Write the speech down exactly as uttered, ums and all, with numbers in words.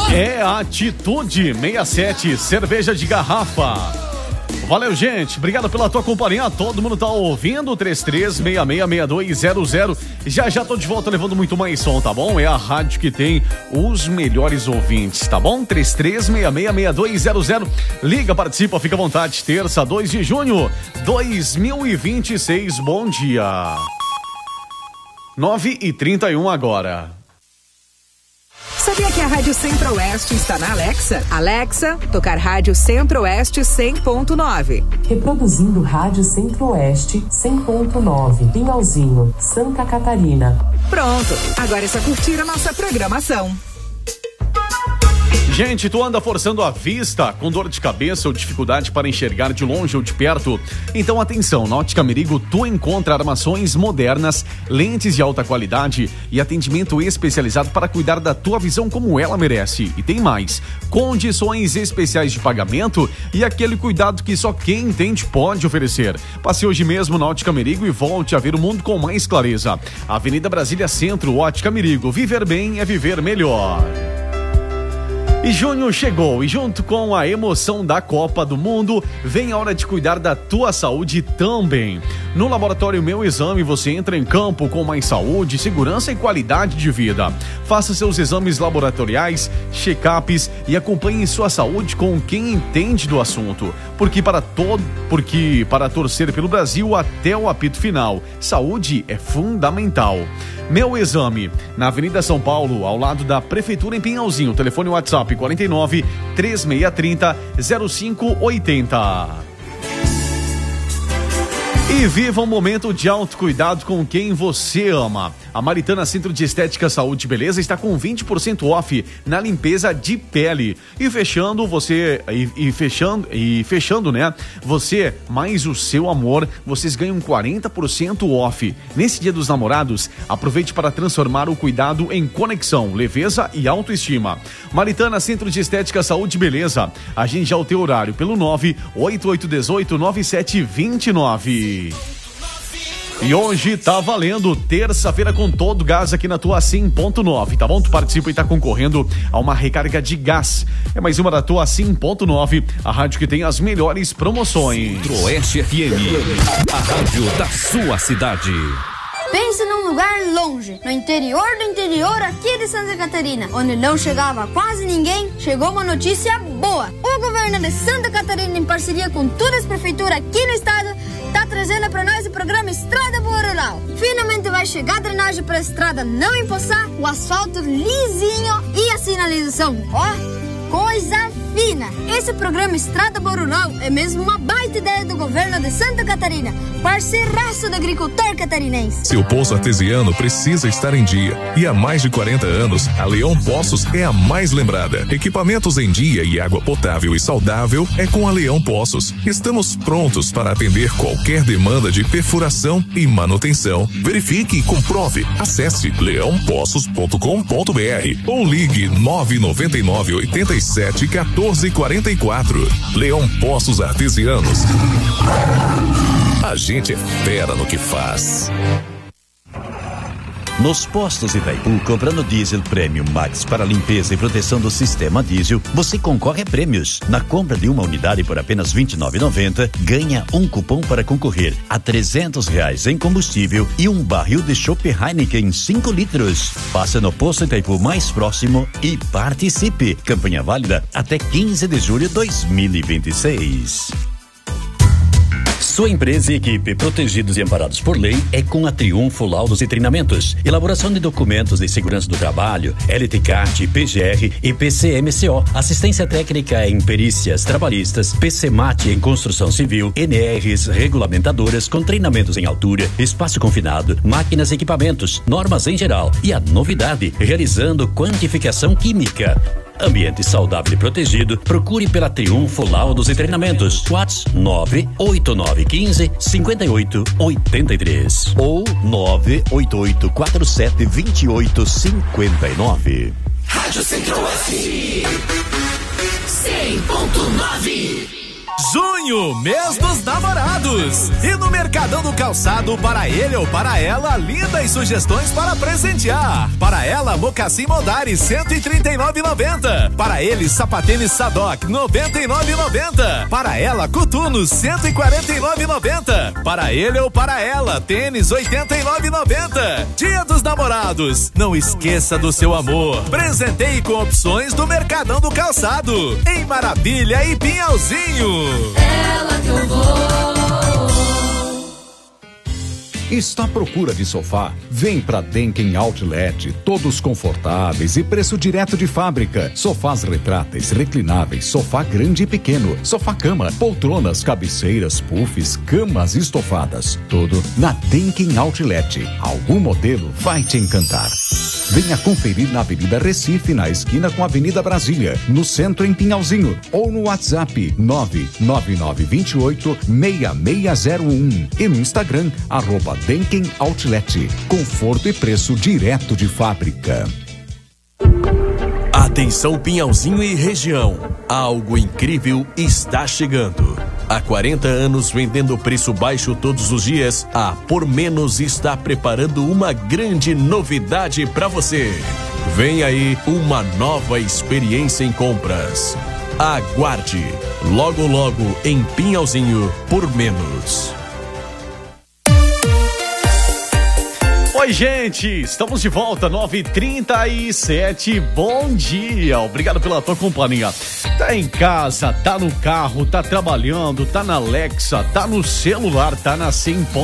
É Atitude sessenta e sete, cerveja de garrafa. Valeu, gente. Obrigado pela tua companhia. Todo mundo tá ouvindo. três três seis seis seis dois zero zero. Já já tô de volta levando muito mais som, tá bom? É a rádio que tem os melhores ouvintes, tá bom? três três seis seis seis dois zero zero. Liga, participa, fica à vontade. Terça, dois de junho de dois mil e vinte e seis. Bom dia. nove e trinta e um agora. Sabia que a Rádio Centro-Oeste está na Alexa? Alexa, tocar Rádio Centro-Oeste cem ponto nove. Reproduzindo Rádio Centro-Oeste cem ponto nove. Pinhalzinho, Santa Catarina. Pronto, agora é só curtir a nossa programação. Gente, tu anda forçando a vista, com dor de cabeça ou dificuldade para enxergar de longe ou de perto? Então atenção, na Ótica Merigo tu encontra armações modernas, lentes de alta qualidade e atendimento especializado para cuidar da tua visão como ela merece. E tem mais, condições especiais de pagamento e aquele cuidado que só quem entende pode oferecer. Passe hoje mesmo na Ótica Merigo e volte a ver o mundo com mais clareza. Avenida Brasília Centro, Ótica Merigo. Viver bem é viver melhor. E junho chegou e junto com a emoção da Copa do Mundo, vem a hora de cuidar da tua saúde também. No Laboratório Meu Exame você entra em campo com mais saúde, segurança e qualidade de vida. Faça seus exames laboratoriais, check-ups e acompanhe sua saúde com quem entende do assunto. Porque para todo, porque para torcer pelo Brasil até o apito final, saúde é fundamental. Meu Exame, na Avenida São Paulo, ao lado da Prefeitura em Pinhalzinho. Telefone WhatsApp quarenta e nove, três seis três zero, zero cinco oito zero. E viva um momento de autocuidado com quem você ama. A Maritana Centro de Estética, Saúde e Beleza está com vinte por cento off na limpeza de pele. E fechando você, e, e fechando, e fechando, né? Você mais o seu amor, vocês ganham quarenta por cento off. Nesse Dia dos Namorados, aproveite para transformar o cuidado em conexão, leveza e autoestima. Maritana Centro de Estética, Saúde e Beleza. Agende já o teu horário pelo nove oito oito um oito, nove sete dois nove. E hoje tá valendo terça-feira com todo gás aqui na tua cem ponto nove, tá bom? Tu participa e tá concorrendo a uma recarga de gás. É mais uma da tua cem ponto nove, a rádio que tem as melhores promoções. Centro-Oeste F M, a rádio da sua cidade. Pense num lugar longe, no interior do interior aqui de Santa Catarina, onde não chegava quase ninguém. Chegou uma notícia boa. O governo de Santa Catarina, em parceria com todas as prefeituras aqui no estado, tá trazendo para nós o programa Estrada Boa Rural. Finalmente vai chegar a drenagem para a estrada não empoçar, o asfalto lisinho e a sinalização, ó, coisa fina. Esse programa Estrada Boa Rural é mesmo uma baita ideia do governo de Santa Catarina, parceiraço do agricultor catarinense. Seu poço artesiano precisa estar em dia e há mais de quarenta anos a Leão Poços é a mais lembrada. Equipamentos em dia e água potável e saudável é com a Leão Poços. Estamos prontos para atender qualquer demanda de perfuração e manutenção. Verifique e comprove. Acesse leão poços ponto com ponto b r ou ligue nove nove nove, oito sete, um quatro quatro quatro. Leão Poços Artesianos. A gente é fera no que faz. Nos postos Itaipu, comprando diesel Premium Max para limpeza e proteção do sistema diesel, você concorre a prêmios. Na compra de uma unidade por apenas vinte e nove reais e noventa centavos, ganha um cupom para concorrer a trezentos reais em combustível e um barril de chopp Heineken cinco litros. Passe no posto Itaipu mais próximo e participe. Campanha válida até quinze de julho de dois mil e vinte e seis. Sua empresa e equipe, protegidos e amparados por lei, é com a Triunfo Laudos e Treinamentos. Elaboração de documentos de segurança do trabalho, L T C A T, P G R e P C M C O. Assistência técnica em perícias trabalhistas, P C M A T em construção civil, N Rs regulamentadoras com treinamentos em altura, espaço confinado, máquinas e equipamentos, normas em geral. E a novidade, realizando quantificação química. Ambiente saudável e protegido, procure pela Triunfo Laudos e Treinamentos. WhatsApp nove oito nove um cinco, cinco oito oito três ou nove oito oito quatro sete dois oito cinco nove. Rádio Centro-Oeste cem ponto nove. Junho, mês dos namorados. E no Mercadão do Calçado, para ele ou para ela, lindas sugestões para presentear. Para ela, mocassim Modari, cento e trinta e nove reais e noventa centavos. Para ele, sapatênis Sadoc, noventa e nove reais e noventa centavos. Para ela, coturnos, cento e quarenta e nove reais e noventa centavos. Para ele ou para ela, tênis, oitenta e nove reais e noventa centavos. Dia dos namorados. Não esqueça do seu amor. Presenteie com opções do Mercadão do Calçado. Em Maravilha e Pinhalzinho. Ela que eu vou. Está à procura de sofá? Vem pra Denken Outlet, todos confortáveis e preço direto de fábrica. Sofás retráteis, reclináveis, sofá grande e pequeno, sofá-cama, poltronas, cabeceiras, puffs, camas estofadas. Tudo na Denken Outlet. Algum modelo vai te encantar. Venha conferir na Avenida Recife, na esquina com a Avenida Brasília, no centro em Pinhalzinho, ou no WhatsApp nove nove nove dois oito seis seis zero um e no Instagram, arroba Denken Outlet. Conforto e preço direto de fábrica. Atenção Pinhalzinho e região, algo incrível está chegando. Há quarenta anos vendendo preço baixo todos os dias, a Por Menos está preparando uma grande novidade para você. Vem aí uma nova experiência em compras. Aguarde, logo logo em Pinhalzinho, Por Menos. Oi, gente, estamos de volta, nove e trinta e sete, bom dia, obrigado pela tua companhia. Tá em casa, tá no carro, tá trabalhando, tá na Alexa, tá no celular, tá na cem